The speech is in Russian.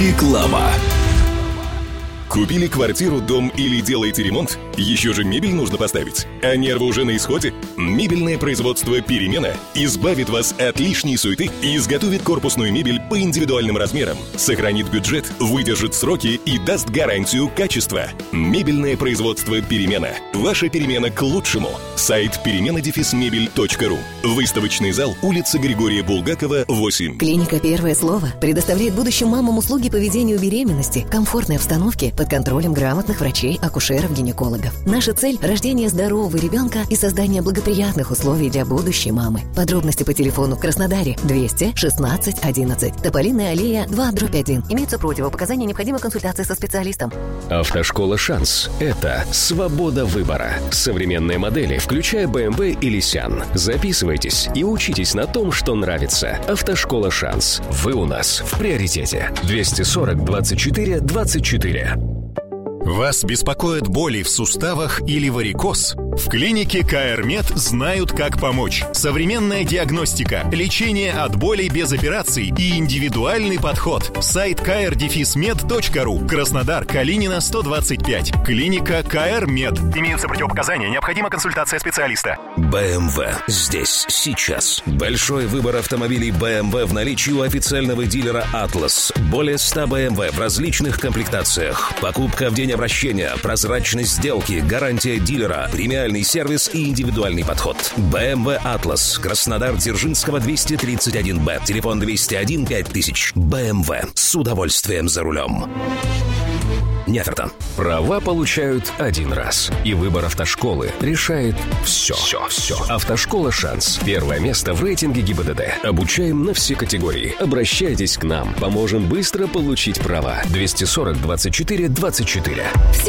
Реклама. Купили квартиру, дом или делаете ремонт? Еще же мебель нужно поставить. А нервы уже на исходе? Мебельное производство «Перемена» избавит вас от лишней суеты и изготовит корпусную мебель по индивидуальным размерам, сохранит бюджет, выдержит сроки и даст гарантию качества. Мебельное производство «Перемена». Ваша перемена к лучшему. Сайт перемена-мебель.ру. Выставочный зал, улица Григория Булгакова, 8. Клиника «Первое слово» предоставляет будущим мамам услуги по ведению беременности, комфортной обстановке под контролем грамотных врачей, акушеров, гинекологов. Наша цель – рождение здорового ребенка и создание благоприятных условий для будущей мамы. Подробности по телефону в Краснодаре 200 16 11. Тополиная аллея 2/1. Имеются противопоказания, необходима консультация со специалистом. Автошкола «Шанс» — это свобода выбора. Современные модели, включая BMW и Nissan. Записывайтесь и учитесь на том, что нравится. Автошкола «Шанс». Вы у нас в приоритете. 240 24 24. Вас беспокоят боли в суставах или варикоз? В клинике КР-Мед знают, как помочь. Современная диагностика, лечение от болей без операций и индивидуальный подход. Сайт kr-med.ru. Краснодар, Калинина, 125. Клиника КР-Мед. Имеются противопоказания, необходима консультация специалиста. BMW. Здесь, сейчас. Большой выбор автомобилей BMW в наличии у официального дилера Atlas. Более 100 BMW в различных комплектациях. Покупка в день обращения, прозрачность сделки, гарантия дилера, премиальный сервис и индивидуальный подход. BMW Atlas. Краснодар, Дзержинского, 231Б. Телефон 201 5000. BMW. С удовольствием за рулем. Нетертон. Права получают один раз. И выбор автошколы решает все. Автошкола «Шанс». Первое место в рейтинге ГИБДД. Обучаем на все категории. Обращайтесь к нам. Поможем быстро получить права. 240 24 24.